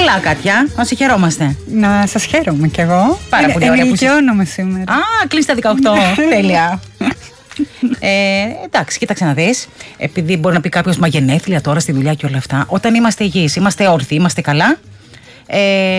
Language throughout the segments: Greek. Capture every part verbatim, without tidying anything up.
Καλά, Κάτια, να σε χαιρόμαστε. Να σας χαίρομαι κι εγώ. Πάρα πολύ ωραία. Ενηλικιώνομαι σήμερα. Α, κλείσει τα δεκαοκτώ. Τέλεια. Ε, εντάξει, κοίταξε να δεις. Επειδή μπορεί να πει κάποιος μα γενέθλια τώρα στη δουλειά και όλα αυτά. Όταν είμαστε υγιείς, είμαστε όρθιοι, είμαστε καλά. Ε,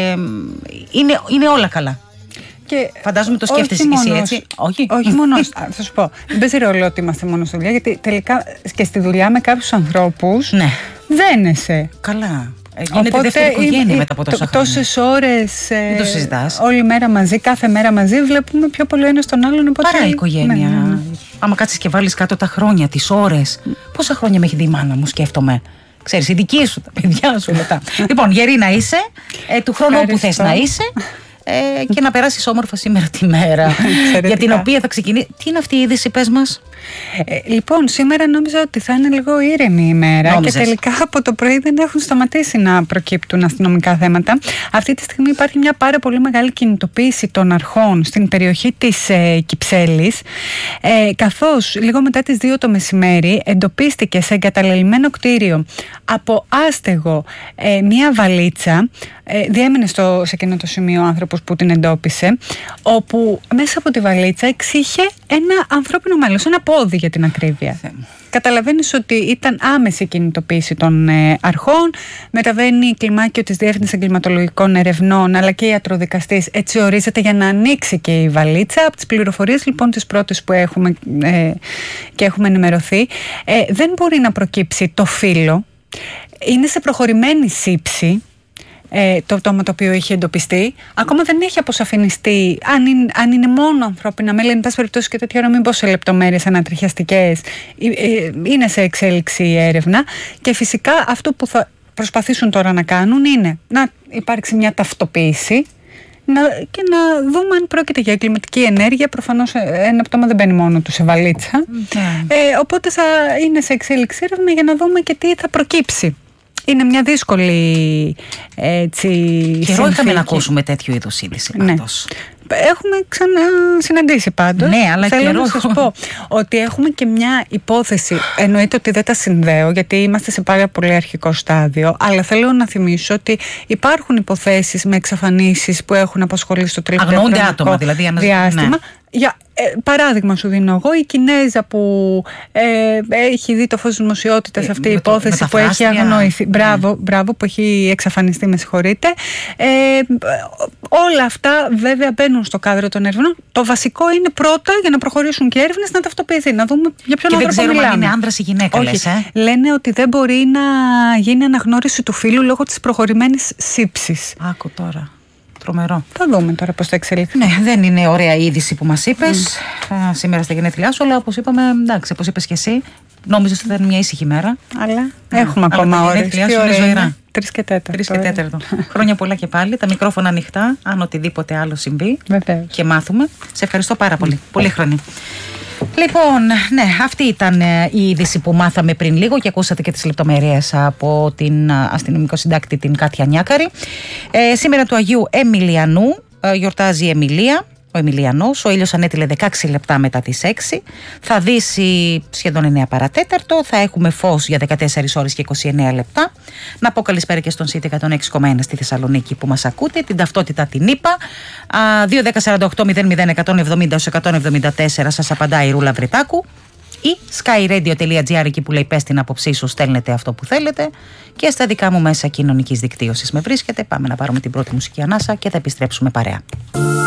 είναι, είναι όλα καλά. Και φαντάζομαι το σκέφτεσαι και εσύ, έτσι. Όχι, όχι μόνο. Θα σου πω. Δεν παίζει ρόλο ότι είμαστε μόνο στη δουλειά, γιατί τελικά και στη δουλειά με κάποιους ανθρώπους ναι. δένεσαι. Καλά. Γίνεται δεύτερη οικογένεια μετά από τόσα χρόνια. Τόσες ώρες. Δεν το συζητάς. Όλη μέρα μαζί, κάθε μέρα μαζί, βλέπουμε πιο πολύ ένας τον άλλον. Παρά η οικογένεια. Ναι, ναι. Άμα κάτσεις και βάλεις κάτω τα χρόνια, τις ώρες. Πόσα χρόνια με έχει δει η μάνα μου, σκέφτομαι. Ξέρεις, η δική σου, τα παιδιά σου, όλα. Λοιπόν, γερή να είσαι, ε, του χρόνου όπου θες να είσαι. Ε, και να περάσεις όμορφα σήμερα τη μέρα για την οποία θα ξεκινήσει. Τι είναι αυτή η είδηση, πες μας. Ε, λοιπόν, σήμερα νόμιζα ότι θα είναι λίγο ήρεμη η ημέρα. Νόμιζες. Και τελικά από το πρωί δεν έχουν σταματήσει να προκύπτουν αστυνομικά θέματα. Αυτή τη στιγμή υπάρχει μια πάρα πολύ μεγάλη κινητοποίηση των αρχών στην περιοχή της ε, Κυψέλης, ε, καθώς λίγο μετά τις δύο το μεσημέρι εντοπίστηκε σε εγκαταλελειμμένο κτίριο από άστεγο ε, μια βαλίτσα. Ε, διέμεινε στο, σε εκείνο το σημείο ο άνθρωπος που την εντόπισε, όπου μέσα από τη βαλίτσα εξήχε ένα ανθρώπινο μέλος, ένα πόδι για την ακρίβεια. Yeah. Καταλαβαίνεις ότι ήταν άμεση κινητοποίηση των ε, αρχών. Μεταβαίνει κλιμάκιο της Διεύθυνσης Εγκληματολογικών Ερευνών, αλλά και ιατροδικαστής έτσι ορίζεται για να ανοίξει και η βαλίτσα. Από τις πληροφορίες λοιπόν τις πρώτες που έχουμε ε, και έχουμε ενημερωθεί, ε, δεν μπορεί να προκύψει το φύλο. Είναι σε προχωρημένη σύψη. Ε, το πτώμα το οποίο έχει εντοπιστεί. Ακόμα δεν έχει αποσαφινιστεί αν είναι, αν είναι μόνο ανθρώπινα μέλη. Εν πάση περιπτώσει και τέτοια ώρα, μην πω σε λεπτομέρειες ανατριχιαστικές. Ε, ε, είναι σε εξέλιξη η έρευνα. Και φυσικά αυτό που θα προσπαθήσουν τώρα να κάνουν είναι να υπάρξει μια ταυτοποίηση να, και να δούμε αν πρόκειται για εγκληματική ενέργεια. Προφανώς ένα πτώμα δεν μπαίνει μόνο του σε βαλίτσα. Okay. Ε, οπότε θα είναι σε εξέλιξη έρευνα για να δούμε και τι θα προκύψει. Είναι μια δύσκολη έτσι, καιρό είχαμε να ακούσουμε τέτοιου είδους είδηση πάντως. Ναι. Έχουμε ξανασυναντήσει πάντως. Ναι, αλλά θέλω καιρό... να σας πω ότι έχουμε και μια υπόθεση. Εννοείται ότι δεν τα συνδέω, γιατί είμαστε σε πάρα πολύ αρχικό στάδιο. Αλλά θέλω να θυμίσω ότι υπάρχουν υποθέσεις με εξαφανίσεις που έχουν απασχολήσει στο τελευταίο αγνοούνται άτομα, δηλαδή, διάστημα. Ναι. Για ε, παράδειγμα σου δίνω εγώ, η Κινέζα που ε, έχει δει το φως της δημοσιότητας, αυτή η υπόθεση το, που έχει αγνοηθεί, ναι. μπράβο, μπράβο, που έχει εξαφανιστεί, με συγχωρείτε. Ε, όλα αυτά βέβαια μπαίνουν στο κάδρο των έρευνων. Το βασικό είναι πρώτα, για να προχωρήσουν και έρευνες, να ταυτοποιηθεί, να δούμε για ποιον άνθρωπο μιλάμε. Και δεν ξέρουμε αν είναι άνδρας ή γυναίκα. Όχι, λες, ε? Λένε ότι δεν μπορεί να γίνει αναγνώριση του φύλου λόγω της προχωρημένης σύψης. Άκου τώρα. Τρομερό. Θα δούμε τώρα πώς θα εξελιχθεί. Ναι, δεν είναι ωραία η είδηση που μας είπες mm. σήμερα στα γενέθλιά σου, αλλά όπως είπαμε, εντάξει, όπως είπες και εσύ, νόμιζες ότι ήταν μια ήσυχη μέρα. Αλλά mm. έχουμε ακόμα ώρες. Τα γενέθλιά σου είναι ζωηρά. Τρεις και τέταρτο. Τρεις και τέταρτο. Χρόνια πολλά και πάλι. Τα μικρόφωνα ανοιχτά, αν οτιδήποτε άλλο συμβεί. Βεβαίως. Και μάθουμε. Σε ευχαριστώ πάρα πολύ. Mm. Πολύ χρονή. Λοιπόν, ναι, αυτή ήταν η είδηση που μάθαμε πριν λίγο και ακούσατε και τις λεπτομέρειες από την αστυνομικό συντάκτη την Κάτια Νιάκαρη. Ε, σήμερα του Αγίου Εμιλιανού ε, γιορτάζει η Εμιλία, ο Εμιλιανός. Ο ήλιος ανέτειλε δεκαέξι λεπτά μετά τις έξι. Θα δύσει σχεδόν εννέα παρατέταρτο. Θα έχουμε φως για δεκατέσσερις ώρες και είκοσι εννέα λεπτά. Να πω καλησπέρα και στον ΣΥΤ εκατόν έξι κόμμα ένα στη Θεσσαλονίκη που μας ακούτε. Την ταυτότητα την είπα. δύο ένα μηδέν σαράντα οκτώ μηδέν μηδέν εκατόν εβδομήντα εκατόν εβδομήντα τέσσερα σας απαντάει η Ρούλα Βρετάκου. Ή skyradio.gr, εκεί που λέει πες την άποψή σου, στέλνετε αυτό που θέλετε. Και στα δικά μου μέσα κοινωνικής δικτύωσης με βρίσκετε. Πάμε να πάρουμε την πρώτη μουσική ανάσα και θα επιστρέψουμε παρέα.